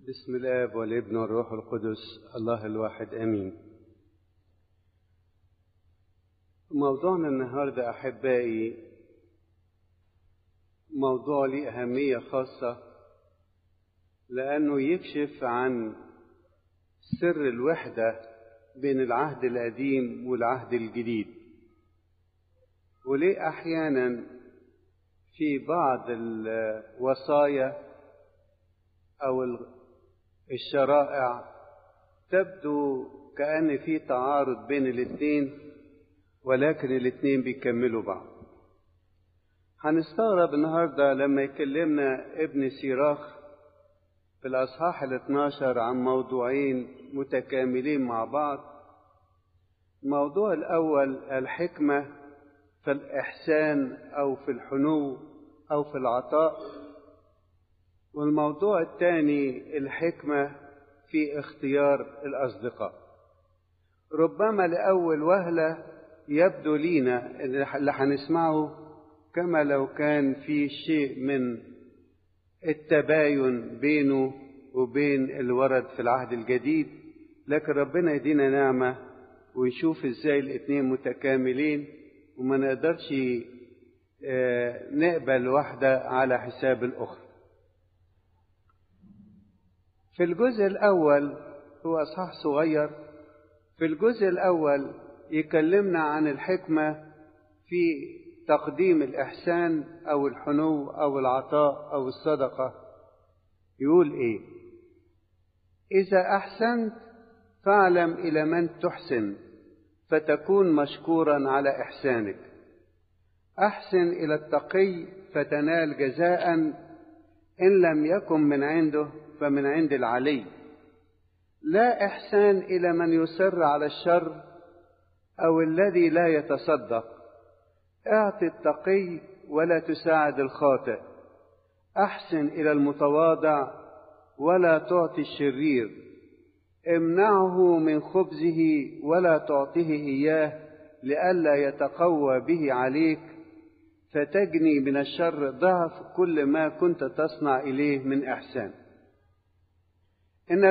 بسم الآب والابن والروح القدس الله الواحد آمين. موضوعنا النهاردة أحبائي موضوع ليه أهمية خاصة، لأنه يكشف عن سر الوحدة بين العهد القديم والعهد الجديد، وليه أحيانا في بعض الوصايا أو الشرائع تبدو كأن في تعارض بين الاثنين، ولكن الاثنين بيكملوا بعض. هنستغرب النهاردة لما يكلمنا ابن سيراخ في الأصحاح 12 عن موضوعين متكاملين مع بعض. الموضوع الأول الحكمة في الإحسان أو في الحنو أو في العطاء، والموضوع الثاني الحكمة في اختيار الأصدقاء. ربما لأول وهلة يبدو لينا اللي هنسمعه كما لو كان في شيء من التباين بينه وبين الورد في العهد الجديد، لكن ربنا يدينا نعمة ويشوف ازاي الاثنين متكاملين، وما نقدرش نقبل واحدة على حساب الأخرى. في الجزء الأول هو أصحاح صغير، في الجزء الأول يكلمنا عن الحكمة في تقديم الإحسان أو الحنو أو العطاء أو الصدقة. يقول إيه؟ إذا أحسنت فاعلم إلى من تحسن فتكون مشكورا على إحسانك. أحسن إلى التقي فتنال جزاء، إن لم يكن من عنده فمن عند العلي. لا إحسان إلى من يصر على الشر أو الذي لا يتصدق. اعطي التقي ولا تساعد الخاطئ. أحسن إلى المتواضع ولا تعطي الشرير. امنعه من خبزه ولا تعطيه إياه لئلا يتقوى به عليك، فتجني من الشر ضعف كل ما كنت تصنع إليه من إحسان. إن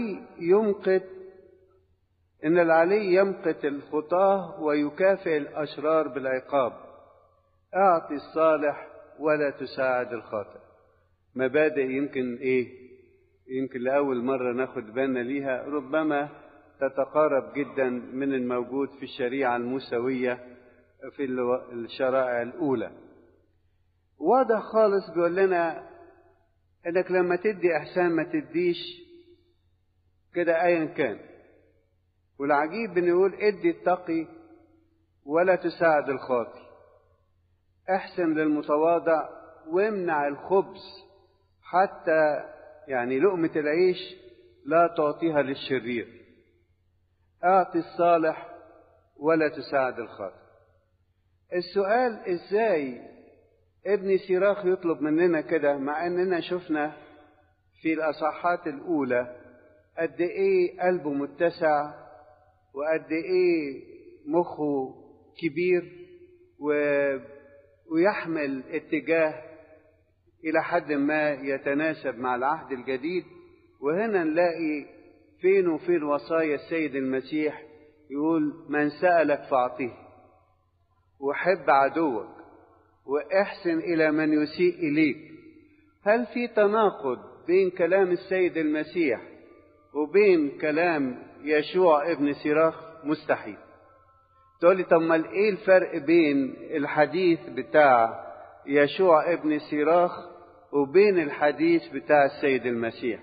العلي يمقت الخطاة ويكافئ الأشرار بالعقاب. أعطي الصالح ولا تساعد الخاطئ. مبادئ يمكن لأول مرة ناخد بالنا ليها، ربما تتقارب جدا من الموجود في الشريعة الموسوية في الشرائع الأولى. واضح خالص بيقول لنا إنك لما تدي إحسان ما تديش كده أيا كان. والعجيب بنقول ادي التقي ولا تساعد الخاطئ. احسن للمتواضع وامنع الخبز، حتى لقمة العيش لا تعطيها للشرير. اعطي الصالح ولا تساعد الخاطئ. السؤال ازاي ابن سيراخ يطلب مننا كده، مع اننا شفنا في الاصحاحات الاولى قد ايه قلبه متسع وقد ايه مخه كبير ويحمل اتجاه الى حد ما يتناسب مع العهد الجديد. وهنا نلاقي فين وفين وصايا السيد المسيح، يقول من سألك فاعطيه، وحب عدوك، واحسن الى من يسيء اليك. هل في تناقض بين كلام السيد المسيح وبين كلام يشوع ابن سيراخ؟ مستحيل. تقول لي طب ما ايه الفرق بين الحديث بتاع يشوع ابن سيراخ وبين الحديث بتاع السيد المسيح؟